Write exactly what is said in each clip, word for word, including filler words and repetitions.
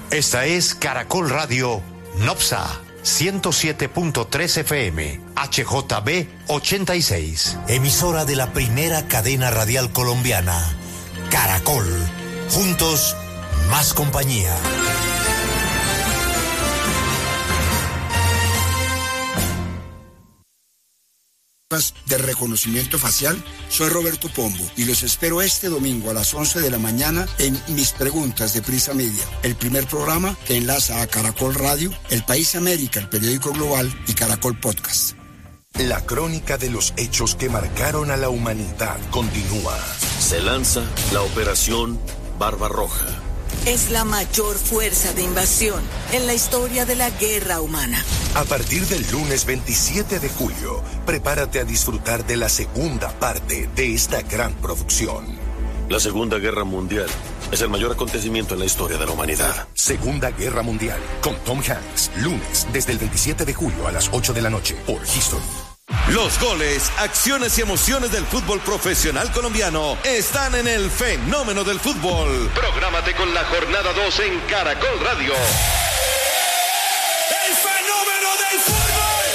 Esta es Caracol Radio Nopsa ciento siete punto tres F M, H J B ochenta y seis. Emisora de la primera cadena radial colombiana, Caracol. Juntos, más compañía. De reconocimiento facial, soy Roberto Pombo y los espero este domingo a las once de la mañana en Mis Preguntas de Prisa Media, el primer programa que enlaza a Caracol Radio, El País América, el periódico global y Caracol Podcast. La crónica de los hechos que marcaron a la humanidad continúa. Se lanza la Operación Barbarroja. Es la mayor fuerza de invasión en la historia de la guerra humana. A partir del lunes veintisiete de julio, prepárate a disfrutar de la segunda parte de esta gran producción. La Segunda Guerra Mundial es el mayor acontecimiento en la historia de la humanidad. Segunda Guerra Mundial, con Tom Hanks, lunes desde el veintisiete de julio a las ocho de la noche por History. Los goles, acciones y emociones del fútbol profesional colombiano están en el fenómeno del fútbol. Prográmate con la jornada dos en Caracol Radio. ¡El fenómeno del fútbol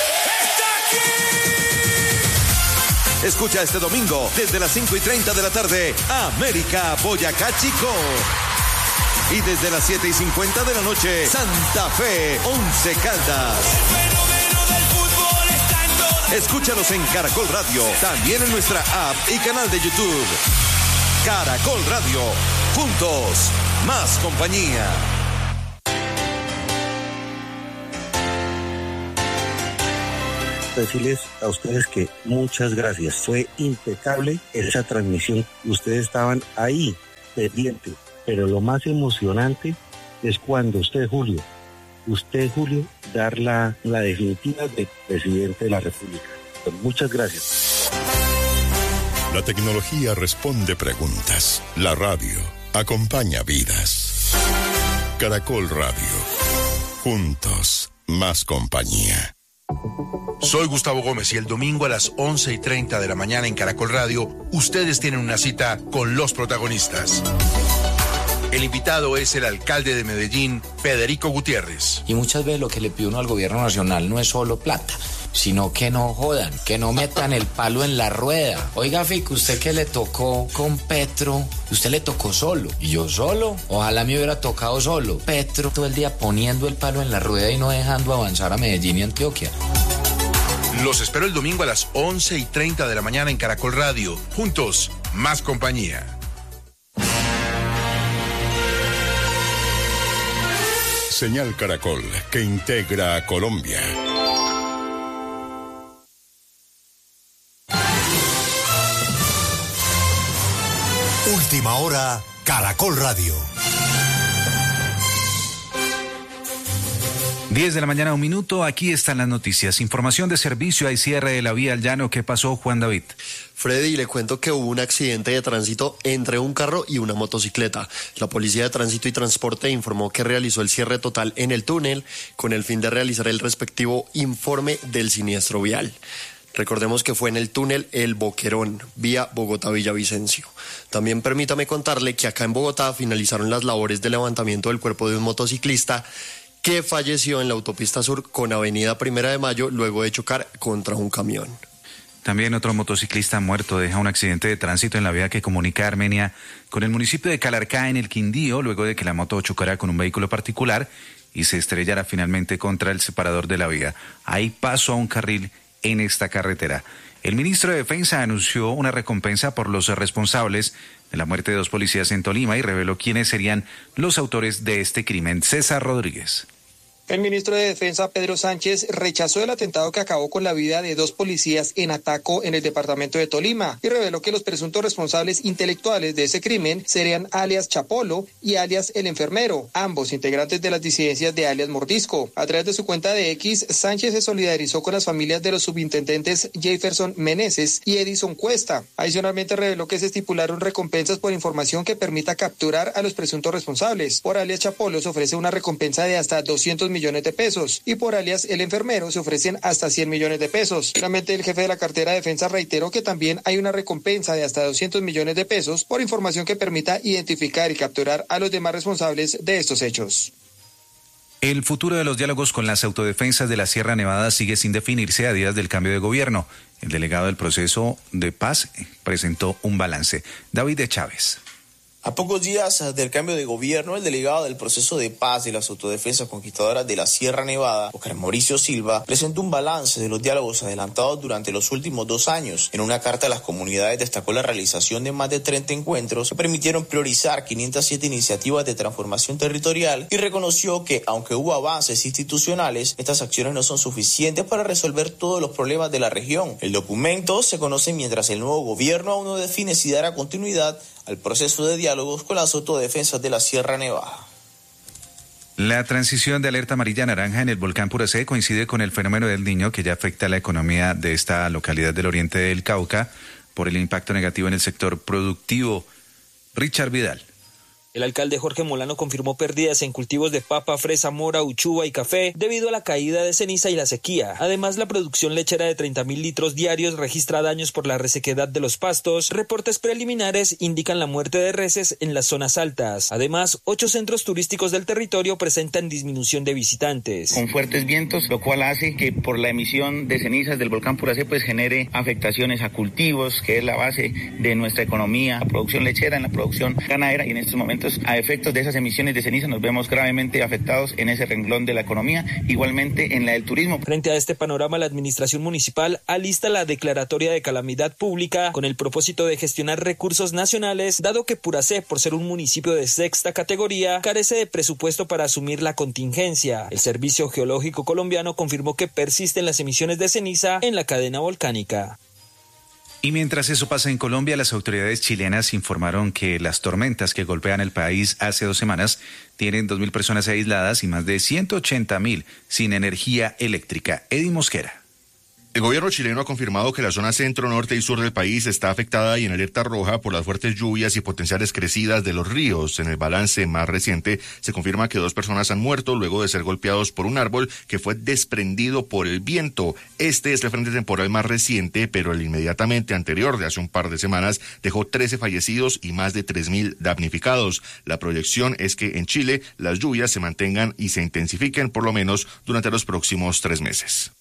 está aquí! Escucha este domingo desde las cinco y treinta de la tarde, América Boyacá Chico. Y desde las siete y cincuenta de la noche, Santa Fe Once Caldas. Escúchanos en Caracol Radio, también en nuestra app y canal de YouTube. Caracol Radio, juntos, más compañía. Decirles a ustedes que muchas gracias. Fue impecable esa transmisión. Ustedes estaban ahí, pendientes. Pero lo más emocionante es cuando usted, Julio, usted, Julio, dar la, la definitiva de presidente de la República. Pues muchas gracias. La tecnología responde preguntas. La radio acompaña vidas. Caracol Radio. Juntos, más compañía. Soy Gustavo Gómez y el domingo a las once y treinta de la mañana en Caracol Radio, ustedes tienen una cita con los protagonistas. El invitado es el alcalde de Medellín, Federico Gutiérrez. Y muchas veces lo que le pide uno al gobierno nacional no es solo plata, sino que no jodan, que no metan el palo en la rueda. Oiga, Fico, usted que le tocó con Petro, usted le tocó solo. Y yo solo, ojalá me hubiera tocado solo. Petro todo el día poniendo el palo en la rueda y no dejando avanzar a Medellín y Antioquia. Los espero el domingo a las once y treinta de la mañana en Caracol Radio. Juntos, más compañía. Señal Caracol, que integra a Colombia. Última hora, Caracol Radio. diez de la mañana, un minuto. Aquí están las noticias. Información de servicio. Hay cierre de la vía al llano. ¿Qué pasó, Juan David? Freddy, le cuento que hubo un accidente de tránsito entre un carro y una motocicleta. La Policía de Tránsito y Transporte informó que realizó el cierre total en el túnel con el fin de realizar el respectivo informe del siniestro vial. Recordemos que fue en el túnel El Boquerón, vía Bogotá-Villavicencio. También permítame contarle que acá en Bogotá finalizaron las labores de levantamiento del cuerpo de un motociclista que falleció en la autopista sur con avenida Primera de Mayo luego de chocar contra un camión. También otro motociclista muerto deja un accidente de tránsito en la vía que comunica a Armenia con el municipio de Calarcá en el Quindío, luego de que la moto chocara con un vehículo particular y se estrellara finalmente contra el separador de la vía. Hay paso a un carril en esta carretera. El ministro de Defensa anunció una recompensa por los responsables de la muerte de dos policías en Tolima y reveló quiénes serían los autores de este crimen. César Rodríguez. El ministro de Defensa, Pedro Sánchez, rechazó el atentado que acabó con la vida de dos policías en Ataco, en el departamento de Tolima, y reveló que los presuntos responsables intelectuales de ese crimen serían alias Chapolo y alias El Enfermero, ambos integrantes de las disidencias de alias Mordisco. A través de su cuenta de X, Sánchez se solidarizó con las familias de los subintendentes Jefferson Meneses y Edison Cuesta. Adicionalmente reveló que se estipularon recompensas por información que permita capturar a los presuntos responsables. Por alias Chapolo se ofrece una recompensa de hasta doscientos millones de pesos y por alias El Enfermero se ofrecen hasta cien millones de pesos. Finalmente, el jefe de la cartera de defensa reiteró que también hay una recompensa de hasta doscientos millones de pesos por información que permita identificar y capturar a los demás responsables de estos hechos. El futuro de los diálogos con las autodefensas de la Sierra Nevada sigue sin definirse a días del cambio de gobierno. El delegado del proceso de paz presentó un balance. David de Chávez. A pocos días del cambio de gobierno, el delegado del proceso de paz de las autodefensas conquistadoras de la Sierra Nevada, Oscar Mauricio Silva, presentó un balance de los diálogos adelantados durante los últimos dos años. En una carta a las comunidades destacó la realización de más de treinta encuentros que permitieron priorizar quinientas siete iniciativas de transformación territorial y reconoció que, aunque hubo avances institucionales, estas acciones no son suficientes para resolver todos los problemas de la región. El documento se conoce mientras el nuevo gobierno aún no define si dará continuidad al proceso de diálogos con las autodefensas de la Sierra Nevada. La transición de alerta amarilla a naranja en el volcán Puracé coincide con el fenómeno del Niño que ya afecta a la economía de esta localidad del oriente del Cauca por el impacto negativo en el sector productivo. Richard Vidal. El alcalde Jorge Molano confirmó pérdidas en cultivos de papa, fresa, mora, uchuva y café debido a la caída de ceniza y la sequía. Además, la producción lechera de treinta mil litros diarios registra daños por la resequedad de los pastos. Reportes preliminares indican la muerte de reses en las zonas altas. Además, ocho centros turísticos del territorio presentan disminución de visitantes. Con fuertes vientos, lo cual hace que por la emisión de cenizas del volcán Puracé pues genere afectaciones a cultivos, que es la base de nuestra economía, la producción lechera, en la producción ganadera, y en estos momentos a efectos de esas emisiones de ceniza nos vemos gravemente afectados en ese renglón de la economía, igualmente en la del turismo. Frente a este panorama, la administración municipal alista la declaratoria de calamidad pública con el propósito de gestionar recursos nacionales, dado que Puracé, por ser un municipio de sexta categoría, carece de presupuesto para asumir la contingencia. El Servicio Geológico Colombiano confirmó que persisten las emisiones de ceniza en la cadena volcánica. Y mientras eso pasa en Colombia, las autoridades chilenas informaron que las tormentas que golpean el país hace dos semanas tienen dos mil personas aisladas y más de ciento ochenta mil sin energía eléctrica. Eddie Mosquera. El gobierno chileno ha confirmado que la zona centro, norte y sur del país está afectada y en alerta roja por las fuertes lluvias y potenciales crecidas de los ríos. En el balance más reciente se confirma que dos personas han muerto luego de ser golpeados por un árbol que fue desprendido por el viento. Este es el frente temporal más reciente, pero el inmediatamente anterior, de hace un par de semanas, dejó trece fallecidos y más de tres mil damnificados. La proyección es que en Chile las lluvias se mantengan y se intensifiquen por lo menos durante los próximos tres meses.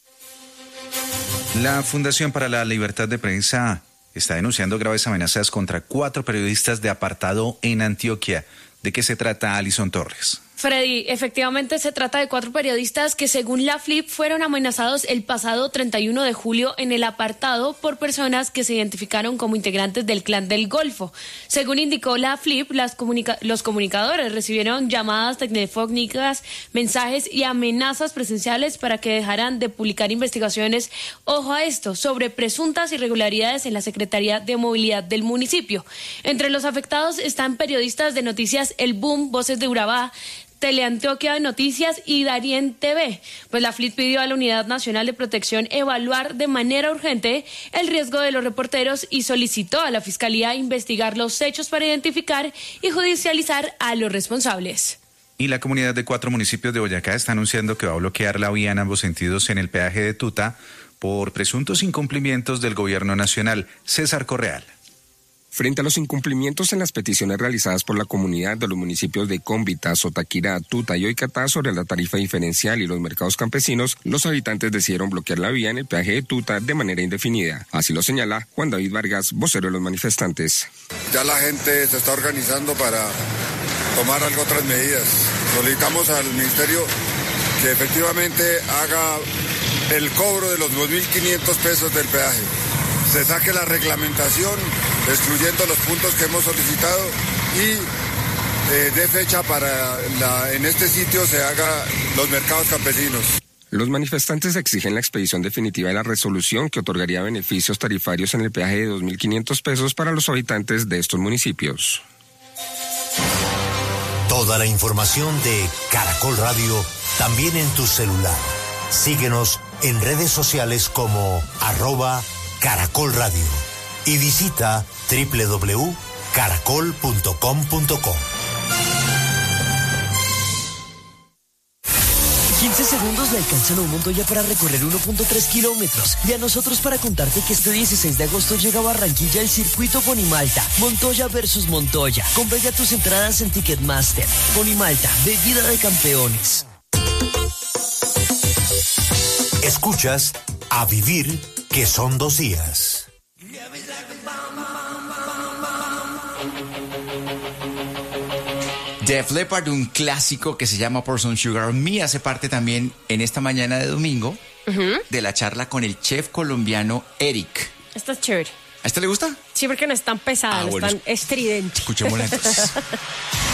La Fundación para la Libertad de Prensa está denunciando graves amenazas contra cuatro periodistas de apartado en Antioquia. ¿De qué se trata, Alison Torres? Freddy, efectivamente se trata de cuatro periodistas que según la F L I P fueron amenazados el pasado treinta y uno de julio en el apartado por personas que se identificaron como integrantes del Clan del Golfo. Según indicó la F L I P, las comunica- los comunicadores recibieron llamadas telefónicas, mensajes y amenazas presenciales para que dejaran de publicar investigaciones, ojo a esto, sobre presuntas irregularidades en la Secretaría de Movilidad del municipio. Entre los afectados están periodistas de noticias El Boom, Voces de Urabá, Teleantioquia de Noticias y Darien T V. Pues la F L I P pidió a la Unidad Nacional de Protección evaluar de manera urgente el riesgo de los reporteros y solicitó a la Fiscalía investigar los hechos para identificar y judicializar a los responsables. Y la comunidad de cuatro municipios de Boyacá está anunciando que va a bloquear la vía en ambos sentidos en el peaje de Tuta por presuntos incumplimientos del gobierno nacional. César Correal. Frente a los incumplimientos en las peticiones realizadas por la comunidad de los municipios de Cómbita, Sotaquirá, Tuta y Oicatá sobre la tarifa diferencial y los mercados campesinos, los habitantes decidieron bloquear la vía en el peaje de Tuta de manera indefinida. Así lo señala Juan David Vargas, vocero de los manifestantes. Ya la gente se está organizando para tomar algo otras medidas. Solicitamos al ministerio que efectivamente haga el cobro de los dos mil quinientos pesos del peaje. Se saque la reglamentación, excluyendo los puntos que hemos solicitado y eh, dé fecha para la, en este sitio se haga los mercados campesinos. Los manifestantes exigen la expedición definitiva de la resolución que otorgaría beneficios tarifarios en el peaje de dos mil quinientos pesos para los habitantes de estos municipios. Toda la información de Caracol Radio también en tu celular. Síguenos en redes sociales como arroba Caracol Radio y visita doble u doble u doble u punto caracol punto com punto co. quince segundos le alcanzan a un Montoya para recorrer uno punto tres kilómetros y a nosotros para contarte que este dieciséis de agosto llega a Barranquilla el circuito Ponimalta, Montoya versus Montoya. Compra ya tus entradas en Ticketmaster. Ponimalta, bebida de campeones. Escuchas A Vivir, que son dos días. Def Leppard, un clásico que se llama Pour Some Sugar on Me, hace parte también en esta mañana de domingo uh-huh. de la charla con el chef colombiano Eric. Esta es chévere. ¿A este le gusta? Sí, porque no es tan pesada, ah, no bueno, es tan estridente. Escuchémosla entonces.